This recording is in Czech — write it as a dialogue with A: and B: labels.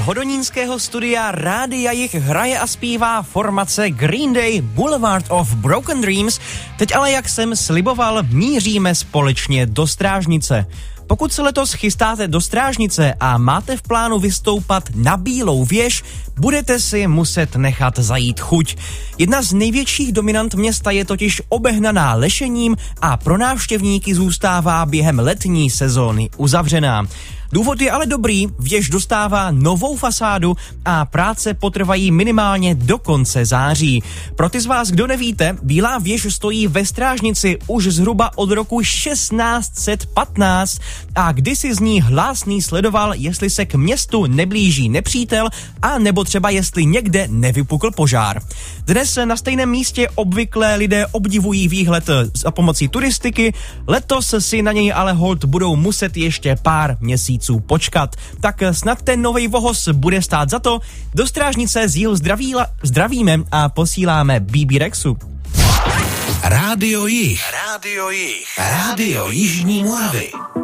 A: hodonínského studia Rádia Jich hraje a zpívá formace Green Day Boulevard of Broken Dreams. Teď ale, jak jsem sliboval, míříme společně do Strážnice. Pokud se letos chystáte do Strážnice a máte v plánu vystoupat na Bílou věž, budete si muset nechat zajít chuť. Jedna z největších dominant města je totiž obehnaná lešením a pro návštěvníky zůstává během letní sezóny uzavřená. Důvod je ale dobrý, věž dostává novou fasádu a práce potrvají minimálně do konce září. Pro ty z vás, kdo nevíte, Bílá věž stojí ve Strážnici už zhruba od roku 1615 a kdysi z ní hlásný sledoval, jestli se k městu neblíží nepřítel a nebo třeba jestli někde nevypukl požár. Dnes na stejném místě obvykle lidé obdivují výhled za pomocí turistiky, letos si na něj ale holt budou muset ještě pár měsíců počkat. Tak snad ten novej vohos bude stát za to. Do Strážnice z Jihu zdravíme a posíláme BB Rexu.
B: Rádio Jih. Rádio Jižní Moravy.